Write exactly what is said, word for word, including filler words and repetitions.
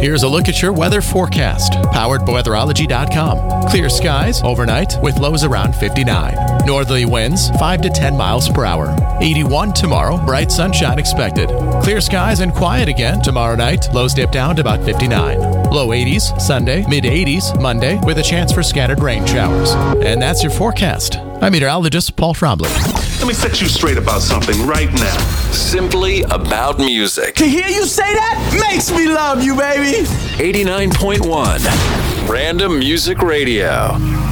Here's a look at your weather forecast, powered by weatherology dot com. Clear skies overnight with lows around fifty-nine. Northerly winds five to ten miles per hour. eighty-one tomorrow, bright sunshine expected. Clear skies and quiet again tomorrow night. Lows dip down to about fifty-nine. Low eighties Sunday, mid eighties Monday with a chance for scattered rain showers. And that's your forecast. I'm meteorologist Paul Trombley. Let me set you straight about something right now. Simply about music. To hear you say that makes me love you, baby. eighty-nine point one Random Music Radio.